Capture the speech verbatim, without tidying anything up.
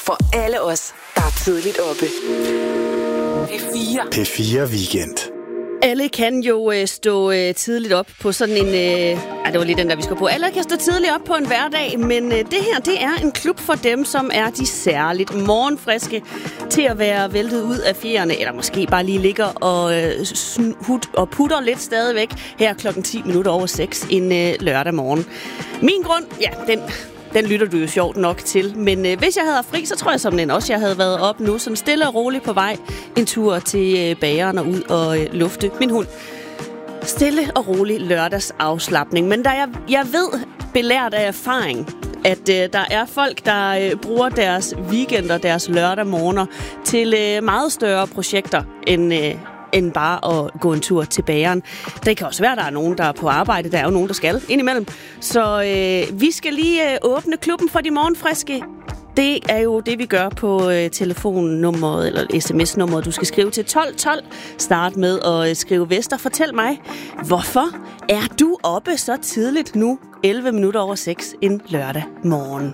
for alle os, der er tidligt oppe. P fire. P fire Weekend. Alle kan jo øh, stå øh, tidligt op på sådan en... Øh, ej, det var lige den, der vi skulle på. Alle kan stå tidligt op på en hverdag, men øh, det her, det er en klub for dem, som er de særligt morgenfriske til at være væltet ud af fjerne, eller måske bare lige ligger og, øh, snut, og putter lidt stadigvæk her klokken ti minutter over seks en øh, lørdag morgen. Min grund, ja, den... Den lytter du jo sjovt nok til, men øh, hvis jeg havde fri, så tror jeg som den også, jeg havde været op nu, sådan stille og roligt på vej en tur til øh, bageren og ud og øh, lufte min hund. Stille og rolig lørdagsafslapning, men da jeg, jeg ved, belært af erfaring, at øh, der er folk, der øh, bruger deres weekender, deres lørdag morgener til øh, meget større projekter end... Øh, end bare at gå en tur til bageren. Det kan også være, at der er nogen, der er på arbejde. Der er jo nogen, der skal indimellem. Så øh, vi skal lige øh, åbne klubben for de morgenfriske. Det er jo det, vi gør på øh, telefonnummeret eller sms-nummeret. Du skal skrive til tolv tolv. Start med at øh, skrive Vester. Fortæl mig, hvorfor er du oppe så tidligt nu, elleve minutter over seks en lørdag morgen?